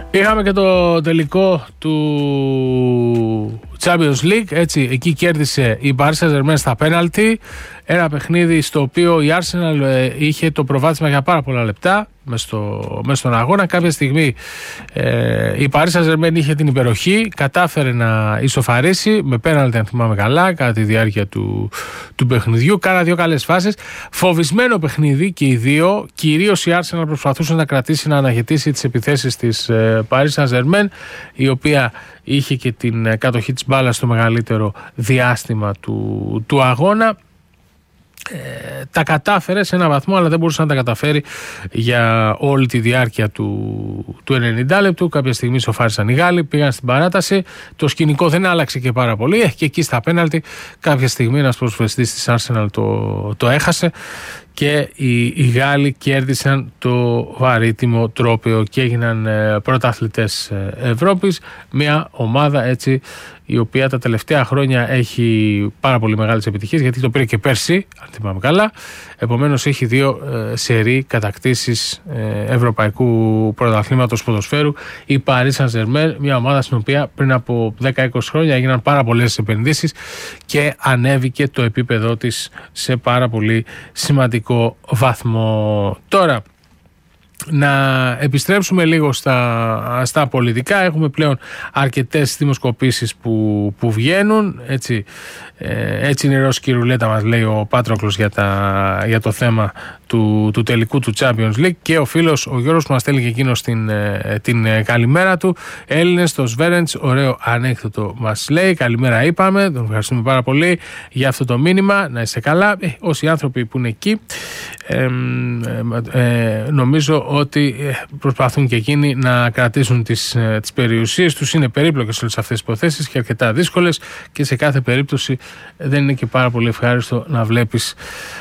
Είχαμε και το τελικό του Champions League, έτσι, εκεί κέρδισε η Paris Saint-Germain στα πέναλτι, ένα παιχνίδι στο οποίο η Arsenal είχε το προβάδισμα για πάρα πολλά λεπτά μες στον αγώνα. Κάποια στιγμή η Paris Saint-Germain είχε την υπεροχή, κατάφερε να ισοφαρίσει με πέναλτι, αν θυμάμαι καλά, κατά τη διάρκεια του παιχνιδιού. Κάνα δύο καλές φάσεις. Φοβισμένο παιχνίδι και οι δύο. Κυρίως η Arsenal προσπαθούσε να κρατήσει, να αναχαιτήσει τις επιθέσεις της Paris Saint-Germain, η οποία είχε και την κατοχή της μπάλας στο μεγαλύτερο διάστημα του αγώνα. Τα κατάφερε σε ένα βαθμό, αλλά δεν μπορούσε να τα καταφέρει για όλη τη διάρκεια του 90 λεπτού. Κάποια στιγμή σοφάρισαν οι Γάλλοι, πήγαν στην παράταση. Το σκηνικό δεν άλλαξε και πάρα πολύ. Και εκεί στα πέναλτι, κάποια στιγμή ένας προσφεστής της Arsenal το έχασε και οι Γάλλοι κέρδισαν το βαρύτιμο τρόπαιο και έγιναν πρωταθλητές Ευρώπης. Μια ομάδα έτσι η οποία τα τελευταία χρόνια έχει πάρα πολύ μεγάλες επιτυχίες, γιατί το πήρε και πέρσι, αν θυμάμαι καλά. Επομένως έχει δύο σερί κατακτήσεις ευρωπαϊκού πρωταθλήματος ποδοσφαίρου. Η Paris Saint-Germain, μια ομάδα στην οποία πριν από 10-20 χρόνια έγιναν πάρα πολλές επενδύσεις και ανέβηκε το επίπεδό της σε πάρα πολύ σημαντικό βαθμό. Τώρα, να επιστρέψουμε λίγο στα πολιτικά. Έχουμε πλέον αρκετές δημοσκοπήσεις που βγαίνουν. Έτσι είναι η ρώσικη ρουλέτα, μας λέει ο Πάτροκλος, για το θέμα του τελικού του Champions League. Και ο φίλος ο Γιώργος μας στέλνει και εκείνος την καλημέρα του. Έλληνες στο Σβέρεντς, ωραίο ανέκδοτο μας λέει. Καλημέρα είπαμε, τον ευχαριστούμε πάρα πολύ για αυτό το μήνυμα. Να είστε καλά. Όσοι άνθρωποι που είναι εκεί, νομίζω ότι προσπαθούν και εκείνοι να κρατήσουν τις περιουσίες τους. Είναι περίπλοκες όλες αυτές τις υποθέσεις και αρκετά δύσκολες, και σε κάθε περίπτωση δεν είναι και πάρα πολύ ευχάριστο να βλέπεις